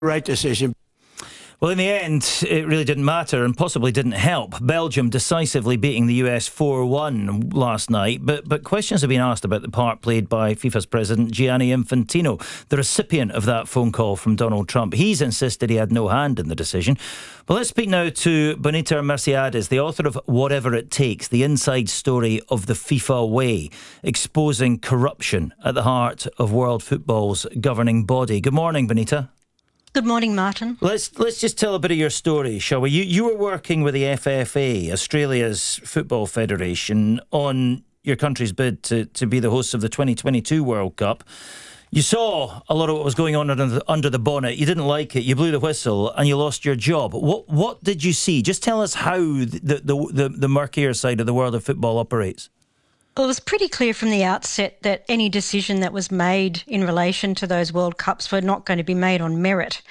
right decision. Well, in the end, it really didn't matter and possibly didn't help. Belgium decisively beating the US 4-1 last night. But questions have been asked about the part played by FIFA's president, Gianni Infantino, the recipient of that phone call from Donald Trump. He's insisted he had no hand in the decision. But let's speak now to Bonita Merciades, the author of Whatever It Takes, the inside story of the FIFA way, exposing corruption at the heart of world football's governing body. Good morning, Bonita. Good morning, Martin. Let's just tell a bit of your story, shall we? You were working with the FFA, Australia's football federation, on your country's bid to be the hosts of the 2022 World Cup. You saw a lot of what was going on under the bonnet. You didn't like it. You blew the whistle and you lost your job. What did you see? Just tell us how the murkier side of the world of football operates. Well, it was pretty clear from the outset that any decision that was made in relation to those World Cups were not going to be made on merit.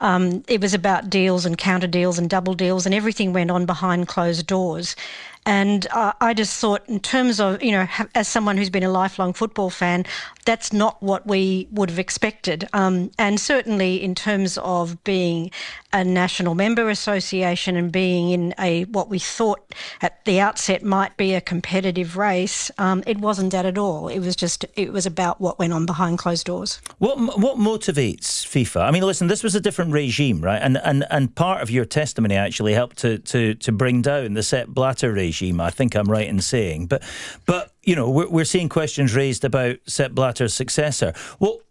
It was about deals and counter deals and double deals, and everything went on behind closed doors. And I just thought, in terms of, as someone who's been a lifelong football fan, that's not what we would have expected. And certainly in terms of being a national member association and being in what we thought at the outset might be a competitive race, it wasn't that at all. It was about what went on behind closed doors. What motivates FIFA? I mean, listen, this was a different regime, right? And part of your testimony actually helped to bring down the Sepp Blatter regime. I think I'm right in saying, but we're seeing questions raised about Sepp Blatter's successor. Well,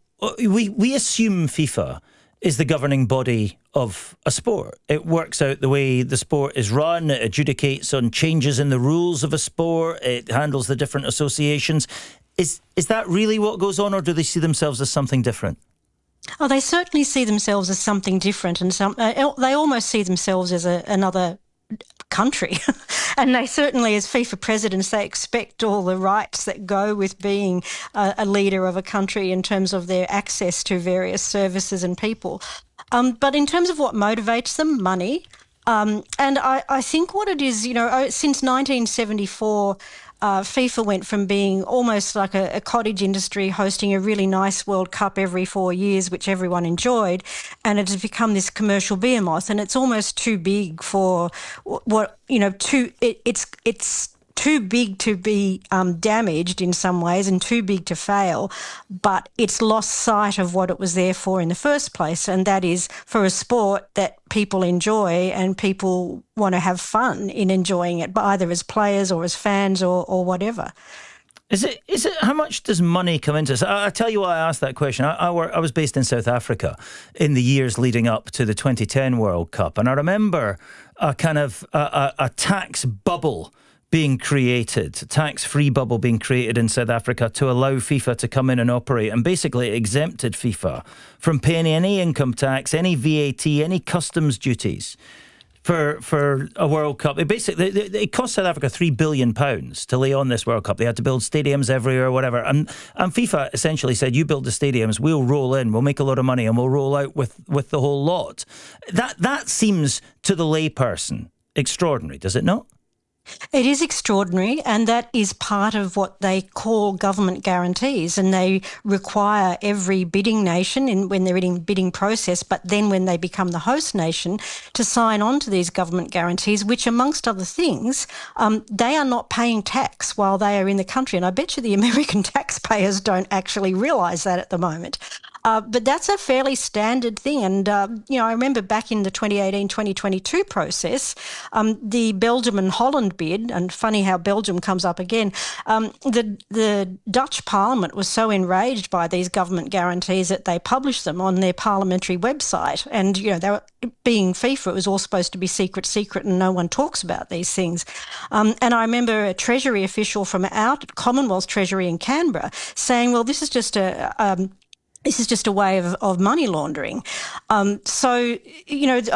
we assume FIFA is the governing body of a sport. It works out the way the sport is run. It adjudicates on changes in the rules of a sport. It handles the different associations. Is that really what goes on, or do they see themselves as something different? Oh, they certainly see themselves as something different, and they almost see themselves as another country. And they certainly, as FIFA presidents, they expect all the rights that go with being a leader of a country in terms of their access to various services and people. But in terms of what motivates them, money. And I think what it is, since 1974, FIFA went from being almost like a cottage industry hosting a really nice World Cup every 4 years, which everyone enjoyed, and it has become this commercial behemoth, and it's almost too big for it's too big to be damaged in some ways and too big to fail, but it's lost sight of what it was there for in the first place, and that is for a sport that people enjoy and people want to have fun in enjoying it, either as players or as fans or whatever. Is it? How much does money come into this? I'll tell you why I asked that question. I was based in South Africa in the years leading up to the 2010 World Cup, and I remember a kind of a tax bubble being created, a tax-free bubble being created in South Africa to allow FIFA to come in and operate, and basically exempted FIFA from paying any income tax, any VAT, any customs duties for a World Cup. It cost South Africa £3 billion to lay on this World Cup. They had to build stadiums everywhere, whatever. And FIFA essentially said, you build the stadiums, we'll roll in, we'll make a lot of money, and we'll roll out with the whole lot. That seems, to the layperson, extraordinary, does it not? It is extraordinary, and that is part of what they call government guarantees, and they require every bidding nation when they're in bidding process, but then when they become the host nation, to sign on to these government guarantees, which, amongst other things, they are not paying tax while they are in the country. And I bet you the American taxpayers don't actually realise that at the moment. But that's a fairly standard thing. And, I remember back in the 2018-2022 process, the Belgium and Holland bid, and funny how Belgium comes up again, the Dutch Parliament was so enraged by these government guarantees that they published them on their parliamentary website. And, they were, being FIFA, it was all supposed to be secret, and no one talks about these things. And I remember a Treasury official from our Commonwealth Treasury in Canberra saying, well, this is just a way of money laundering.